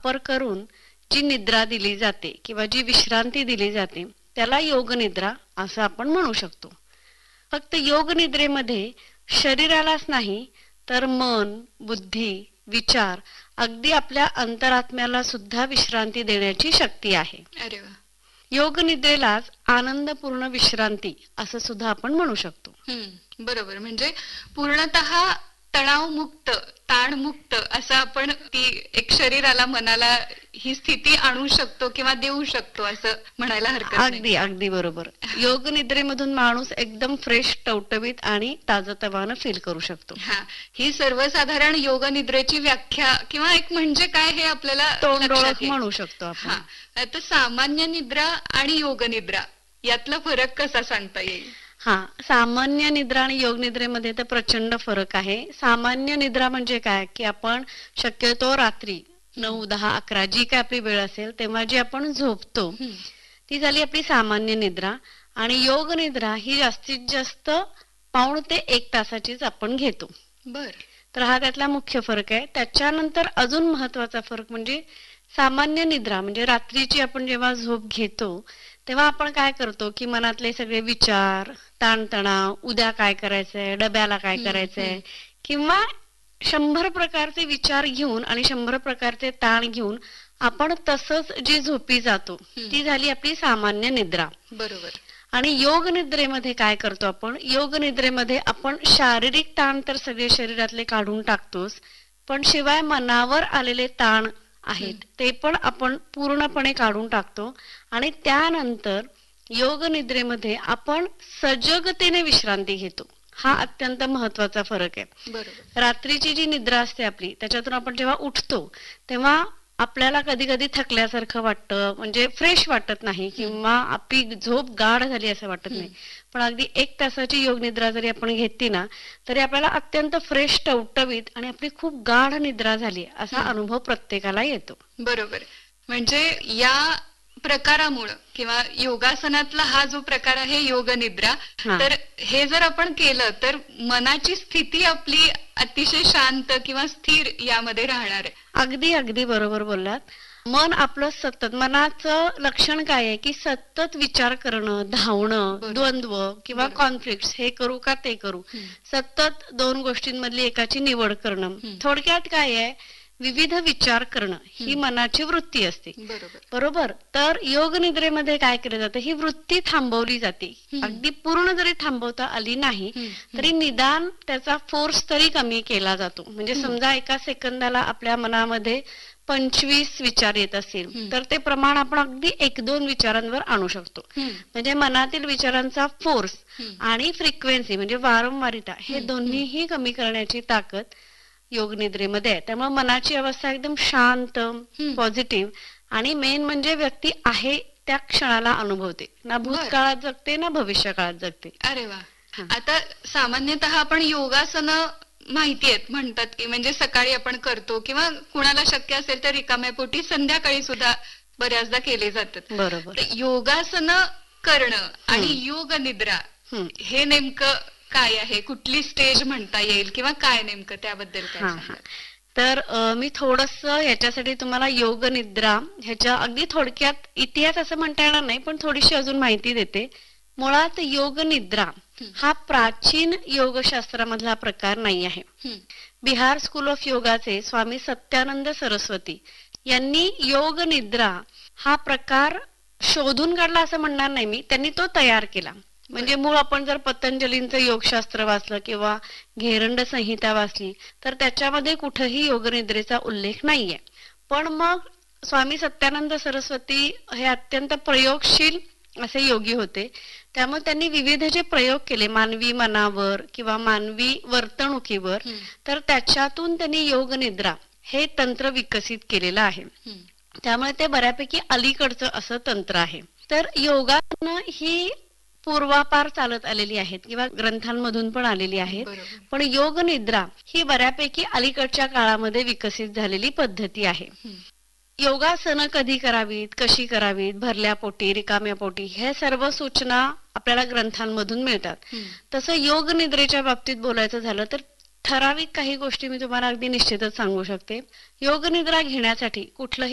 वापर करून जी निद्रा दिली जाते किंवा जी विश्रांती दिली जाते त्याला योग निद्रा असं आपण म्हणू शकतो. फक्त योग निद्रेमध्ये शरीरालाच नाही तर मन, बुद्धी, विचार अगदी आपल्या अंतरात्म्याला सुद्धा विश्रांती देण्याची शक्ती आहे. अरे वा. योग निद्रेलाच आनंदपूर्ण विश्रांती असं सुद्धा आपण म्हणू शकतो. बरोबर. म्हणजे पूर्णतः तणावमुक्त, ताणमुक्त असं आपण ती एक शरीराला, मनाला ही स्थिती आणू शकतो किंवा देऊ शकतो असं म्हणायला हरकत नाही. अगदी अगदी बरोबर. योग निद्रेमधून माणूस एकदम फ्रेश, टवटवीत आणि ताजतवानं फील करू शकतो. ही सर्वसाधारण योग निद्रेची व्याख्या किंवा एक म्हणजे काय हे आपल्याला तोंडओळख म्हणू शकतो आपण. आता सामान्य निद्रा आणि योग निद्रा यातला फरक कसा सांगता येईल? सामान्य निद्रा आणि योग निद्रेमध्ये तर प्रचंड फरक आहे. सामान्य निद्रा म्हणजे काय की आपण शक्यतो रात्री 9, 10, 11 जी काय आपली वेळ असेल तेव्हा जी आपण झोपतो ती झाली आपली सामान्य निद्रा. आणि योग निद्रा ही जास्तीत जास्त 1.5 ते 1 तासाचीच आपण घेतो. तर हा त्यातला मुख्य फरक आहे. त्याच्यानंतर अजून महत्वाचा फरक म्हणजे सामान्य निद्रा म्हणजे रात्रीची आपण जेव्हा झोप घेतो तेव्हा आपण काय करतो की मनातले सगळे विचार, ताणतणाव, उद्या काय करायचंय, डब्याला काय करायचंय किंवा 100 प्रकारचे विचार घेऊन आणि 100 प्रकारचे ताण घेऊन आपण तसंच जी झोपी जातो ती झाली आपली सामान्य निद्रा. बरोबर. आणि योग निद्रेमध्ये काय करतो आपण? योग निद्रेमध्ये आपण शारीरिक ताण तर सगळे शरीरातले काढून टाकतोच, पण शिवाय मनावर आलेले ताण आहेत ते पण आपण पूर्णपणे काढून टाकतो. आणि त्यानंतर योग निद्रेमध्ये आपण सजगतेने विश्रांती घेतो. हा अत्यंत महत्वाचा फरक आहे. रात्रीची जी निद्रा असते आपली त्याच्यातून आपण जेव्हा उठतो तेव्हा आपल्याला कधी कधी थकल्यासारखं वाटतं, म्हणजे फ्रेश वाटत नाही किंवा आपली झोप गाढ झाली असं वाटत नाही. पण अगदी 1 तासाची योग निद्रा जरी आपण घेतली ना तरी आपल्याला अत्यंत फ्रेश, टवटवीत आणि आपली खूप गाढ निद्रा झाली असा अनुभव प्रत्येकाला येतो. बरोबर. म्हणजे या प्रकारामुळे किंवा योगासनातला हा जो प्रकार आहे योग निद्रा, तर हे जर आपण केलं तर मनाची स्थिती आपली अतिशय शांत किंवा स्थिर यामध्ये राहणार आहे. अगदी अगदी बरोबर बोललात. मन आपलं सतत, मनाचं लक्षण काय आहे की सतत विचार करणं, धावणं, द्वंद्व किंवा कॉन्फ्लिक्ट, हे करू का ते करू, सतत 2 गोष्टींमधली एकाची निवड करणं. थोडक्यात काय आहे, विविध विचार करणं ही मनाची वृत्ती असते. बरोबर. तर योग निद्रेमध्ये काय केलं जातं, ही वृत्ती थांबवली जाते. अगदी पूर्ण जरी थांबवता आली नाही तरी निदान त्याचा फोर्स तरी कमी केला जातो. म्हणजे समजा एका सेकंदाला आपल्या मनामध्ये 25 विचार येत असतील तर ते प्रमाण आपण अगदी 1-2 विचारांवर आणू शकतो. म्हणजे मनातील विचारांचा फोर्स आणि फ्रिक्वेन्सी म्हणजे वारंवारिता हे दोन्हीही कमी करण्याची ताकद योग निद्रेमध्ये आहे. त्यामुळे मनाची अवस्था एकदम शांत, पॉझिटिव्ह आणि मेन म्हणजे व्यक्ती आहे त्या क्षणाला अनुभवते, ना भूतकाळात जगते ना भविष्य काळात जगते. अरे वा. आता सामान्यतः आपण योगासन माहिती आहेत म्हणतात की म्हणजे सकाळी आपण करतो किंवा कुणाला शक्य असेल तर रिकाम्या पोटी संध्याकाळी सुद्धा बऱ्याचदा केले जातात. बरोबर. योगासन करणं आणि योग निद्रा हे नेमकं काय आहे, कुठली स्टेज म्हणता येईल किंवा काय नेमकं त्याबद्दल काय? तर मी थोडस याच्यासाठी तुम्हाला योग निद्रा ह्याच्या अगदी थोडक्यात इतिहास असं म्हणता येणार नाही पण थोडीशी अजून माहिती देते. मुळात योग निद्रा हा प्राचीन योगशास्त्रामधला प्रकार नाही आहे. बिहार स्कूल ऑफ योगाचे स्वामी सत्यानंद सरस्वती यांनी योग निद्रा हा प्रकार शोधून काढला असं म्हणणार नाही मी, त्यांनी तो तयार केला. म्हणजे मूळ आपण जर पतंजलींचं योगशास्त्र वाचलं किंवा घेरंड संहिता वाचली तर त्याच्यामध्ये कुठेही योगनिद्रेचा उल्लेख नाहीये. पण मग स्वामी सत्यानंद सरस्वती हे अत्यंत प्रयोगशील असे योगी होते. त्यामुळे त्यांनी विविध जे प्रयोग केले मानवी मनावर किंवा मानवी वर्तणुकीवर, तर त्याच्यातून त्यांनी योग निद्रा हे तंत्र विकसित केलेलं आहे. त्यामुळे ते बऱ्यापैकी अलीकडचं असं तंत्र आहे. तर योगासनं ही पूर्वापार चालत आलेली आहेत किंवा ग्रंथांमधून पण आलेली आहेत. पण योग निद्रा ही बऱ्यापैकी अलीकडच्या काळामध्ये विकसित झालेली पद्धती आहे. योगासनं कधी करावीत, कशी करावीत, भरल्या पोटी, रिकाम्या पोटी, हे सर्व सूचना आपल्याला ग्रंथांमधून मिळतात. तसं योग निद्रेच्या बाबतीत बोलायचं झालं तर ठराविक काही गोष्टी मी तुम्हाला अगदी निश्चितच सांगू शकते. योग निद्रा घेण्यासाठी कुठलंही